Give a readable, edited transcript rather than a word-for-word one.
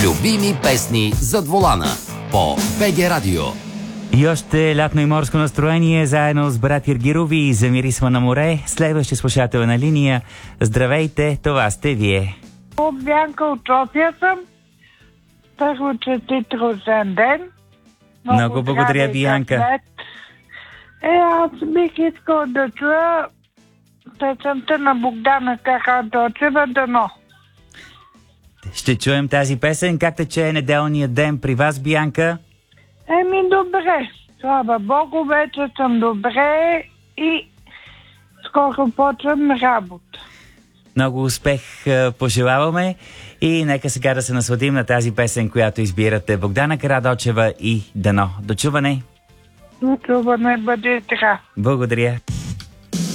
Любими песни зад волана по БГ Радио. И още лятно и морско настроение заедно с брат Иргирови за Мирисма на море. Следващия слушател на линия. Здравейте, това сте вие. Бянка от София съм. Първо честит рожден ден. Много благодаря, Бианка. Аз бих искал да чуя песента на Богдана Караджова «Дано». Ще чуем тази песен. Как тече неделният ден при вас, Бианка? Добре. Слава Богу, вече съм добре и скоро почвам работа. Много успех пожелаваме и нека сега да се насладим на тази песен, която избирате. Богдана Караджова и «Дано». До чуване! До чуване, бъде така. Благодаря.